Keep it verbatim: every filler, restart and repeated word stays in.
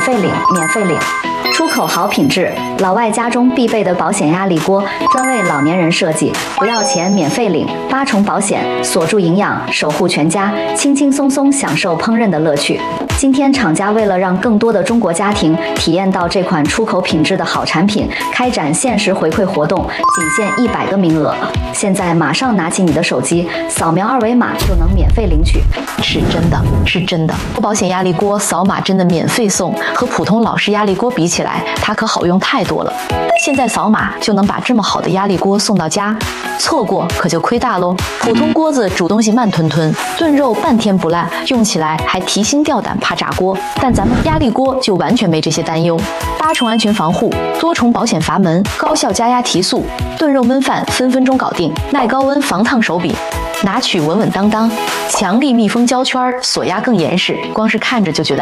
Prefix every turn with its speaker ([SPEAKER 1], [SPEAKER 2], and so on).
[SPEAKER 1] 费领，免费领。出口好品质，老外家中必备的保险压力锅，专为老年人设计，不要钱免费领，八重保险，锁住营养，守护全家，轻轻松松享受烹饪的乐趣。今天厂家为了让更多的中国家庭体验到这款出口品质的好产品，开展限时回馈活动，仅限一百个名额。现在马上拿起你的手机，扫描二维码就能免费领取。
[SPEAKER 2] 是真的，是真的。保险压力锅扫码真的免费送，和普通老式压力锅比起来，它可好用太多了。现在扫码就能把这么好的压力锅送到家，错过可就亏大喽。普通锅子煮东西慢吞吞，炖肉半天不烂，用起来还提心吊胆，怕炸锅。但咱们压力锅就完全没这些担忧，八重安全防护，多重保险阀门，高效加压提速，炖肉焖饭分分钟搞定，耐高温防烫手柄，拿取稳稳当当，强力密封胶圈，锁压更严实，光是看着就觉得